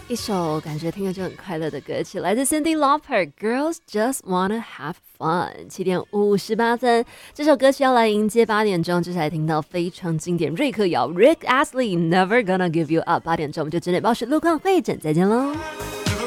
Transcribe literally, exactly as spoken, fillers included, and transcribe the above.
一首感觉听着就很快乐的歌曲，来自 Cyndi Lauper Girls Just Wanna Have Fun。 七点五十八分，这首歌曲要来迎接八点钟，接下来听到非常经典瑞克摇 Rick Astley Never Gonna Give You Up。 八点钟我们就整点报时路况会诊再见喽。